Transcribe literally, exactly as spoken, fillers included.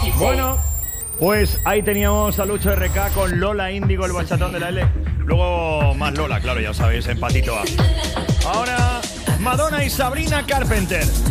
Bueno, pues ahí teníamos a Lucho R K con Lola Índigo, el bachatón de la L. Luego más Lola, claro, ya os sabéis, en Patito A. Ahora, Madonna y Sabrina Carpenter.